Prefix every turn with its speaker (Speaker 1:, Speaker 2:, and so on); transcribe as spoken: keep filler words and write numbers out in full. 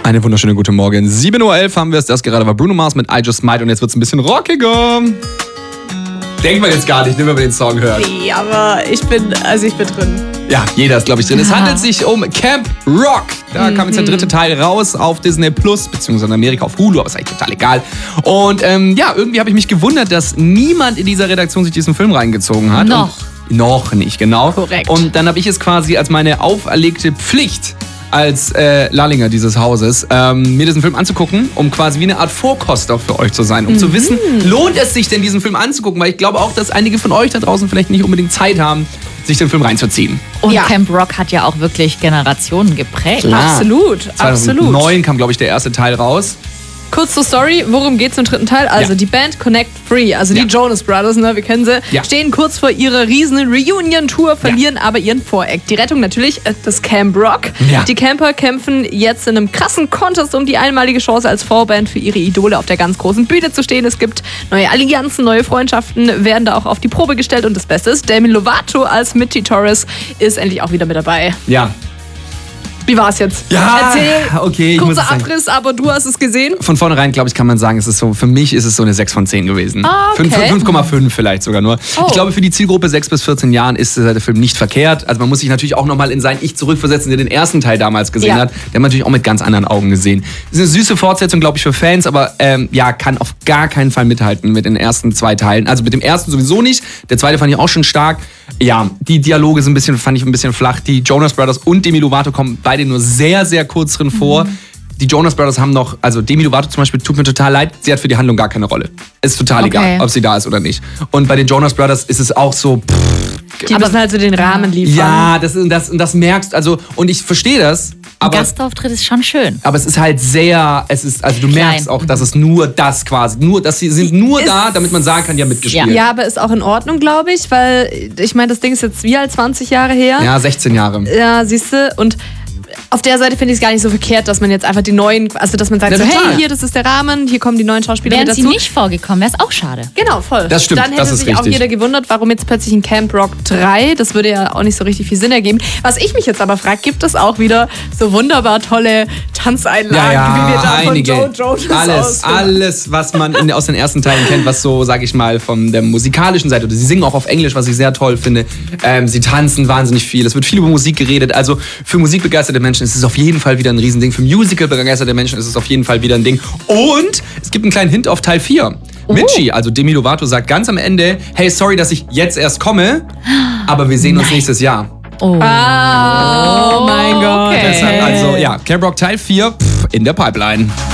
Speaker 1: Eine wunderschöne gute Morgen. sieben Uhr elf haben wir es. Das gerade war Bruno Mars mit I Just Might und jetzt wird es ein bisschen rockiger. Denkt man jetzt gar nicht, wenn man den Song hört.
Speaker 2: Nee, aber ich bin, also ich bin drin.
Speaker 1: Ja, jeder ist, glaube ich, drin. Es handelt sich um Camp Rock. Da mhm. kam jetzt der dritte Teil raus auf Disney Plus, beziehungsweise in Amerika auf Hulu, aber ist eigentlich total egal. Und ähm, ja, irgendwie habe ich mich gewundert, dass niemand in dieser Redaktion sich diesen Film reingezogen hat.
Speaker 2: Noch.
Speaker 1: Und noch nicht, genau.
Speaker 2: Korrekt.
Speaker 1: Und dann habe ich es quasi als meine auferlegte Pflicht als äh, Lallinger dieses Hauses, ähm, mir diesen Film anzugucken, um quasi wie eine Art Vorkoster für euch zu sein, um mhm. zu wissen, lohnt es sich denn, diesen Film anzugucken? Weil ich glaube auch, dass einige von euch da draußen vielleicht nicht unbedingt Zeit haben, sich den Film reinzuziehen.
Speaker 3: Und
Speaker 2: ja.
Speaker 3: Camp Rock hat ja auch wirklich Generationen geprägt.
Speaker 1: Klar.
Speaker 2: Absolut, absolut.
Speaker 1: zweitausendneun kam, glaube ich, der erste Teil raus.
Speaker 2: Kurz zur Story, worum geht's im dritten Teil? Also
Speaker 1: ja.
Speaker 2: die Band Connect Three, also
Speaker 1: ja.
Speaker 2: die Jonas Brothers, ne, wir kennen sie,
Speaker 1: ja.
Speaker 2: stehen kurz vor ihrer riesen Reunion-Tour, verlieren ja. aber ihren Voreck. Die Rettung natürlich, äh, das Camp Rock.
Speaker 1: Ja.
Speaker 2: Die Camper kämpfen jetzt in einem krassen Contest um die einmalige Chance als Vorband für ihre Idole auf der ganz großen Bühne zu stehen. Es gibt neue Allianzen, neue Freundschaften, werden da auch auf die Probe gestellt und das Beste ist, Demi Lovato als Mitty Torres ist endlich auch wieder mit dabei.
Speaker 1: Ja.
Speaker 2: Wie war's jetzt?
Speaker 1: Ja,
Speaker 2: Erzähl.
Speaker 1: okay. Ich muss
Speaker 2: Kurzer
Speaker 1: es sagen.
Speaker 2: Abriss, aber du hast es gesehen.
Speaker 1: Von vornherein, glaube ich, kann man sagen, es ist so, für mich ist es so eine sechs von zehn gewesen.
Speaker 2: Ah, okay.
Speaker 1: fünf Komma fünf vielleicht sogar nur.
Speaker 2: Oh.
Speaker 1: Ich glaube, für die Zielgruppe sechs bis vierzehn Jahren ist der Film nicht verkehrt. Also man muss sich natürlich auch nochmal in sein Ich zurückversetzen, der den ersten Teil damals gesehen
Speaker 2: Ja.
Speaker 1: hat. Den haben wir natürlich auch mit ganz anderen Augen gesehen. Es ist eine süße Fortsetzung, glaube ich, für Fans, aber ähm, ja, kann auf gar keinen Fall mithalten mit den ersten zwei Teilen. Also mit dem ersten sowieso nicht. Der zweite fand ich auch schon stark. Ja, die Dialoge sind ein bisschen, fand ich ein bisschen flach. Die Jonas Brothers und Demi Lovato kommen beide nur sehr, sehr kurz drin vor. Mhm. Die Jonas Brothers haben noch, also Demi Lovato zum Beispiel, tut mir total leid, sie hat für die Handlung gar keine Rolle. Ist total
Speaker 3: Okay.
Speaker 1: egal, ob sie da ist oder nicht. Und bei den Jonas Brothers ist es auch so, pff,
Speaker 2: Die müssen halt so den Rahmen liefern.
Speaker 1: ja, das, das, das merkst, also, und ich verstehe das,
Speaker 3: Ein
Speaker 1: aber,
Speaker 3: Gastauftritt ist schon schön.
Speaker 1: aber es ist halt sehr, es ist, also du
Speaker 3: Klein.
Speaker 1: merkst auch, dass es nur das quasi, nur, dass sie sind nur
Speaker 2: Ist-
Speaker 1: da, damit man sagen kann, ja, mitgespielt.
Speaker 2: Ja, aber ist auch in Ordnung, glaube ich, weil ich meine, das Ding ist jetzt wie alt, zwanzig Jahre her.
Speaker 1: Ja, sechzehn Jahre.
Speaker 2: Ja, siehst du, und auf der Seite finde ich es gar nicht so verkehrt, dass man jetzt einfach die neuen, also dass man sagt
Speaker 1: Ja,
Speaker 2: so,
Speaker 1: total.
Speaker 2: hey, hier, das ist der Rahmen, hier kommen die neuen Schauspieler
Speaker 3: Wären
Speaker 2: mit
Speaker 3: sie
Speaker 2: dazu.
Speaker 3: nicht vorgekommen, wäre es auch schade.
Speaker 2: Genau, voll.
Speaker 1: Das stimmt,
Speaker 2: Dann hätte
Speaker 1: das ist
Speaker 2: sich auch
Speaker 1: richtig.
Speaker 2: jeder gewundert, warum jetzt plötzlich ein Camp Rock drei, das würde ja auch nicht so richtig viel Sinn ergeben. Was ich mich jetzt aber frage, gibt es auch wieder so wunderbar tolle Tanzeinlagen, wie wir da
Speaker 1: einige.
Speaker 2: von Joe Jonas
Speaker 1: alles,
Speaker 2: ausgehen?
Speaker 1: alles, was man in, aus den ersten Teilen kennt, was so, sag ich mal, von der musikalischen Seite, oder sie singen auch auf Englisch, was ich sehr toll finde. Ähm, sie tanzen wahnsinnig viel. Es wird viel über Musik geredet. Also für musikbegeisterte Menschen ist es auf jeden Fall wieder ein Riesending. Für Musical-begeisterte Menschen ist es auf jeden Fall wieder ein Ding. Und es gibt einen kleinen Hint auf Teil vier.
Speaker 2: Oh.
Speaker 1: Mitchie, also Demi Lovato, sagt ganz am Ende, hey, sorry, dass ich jetzt erst komme, aber wir sehen uns nächstes Jahr.
Speaker 3: Oh,
Speaker 2: Oh mein Gott.
Speaker 3: okay.
Speaker 1: Deshalb also, ja, Camp Rock Teil vier pff, in der Pipeline.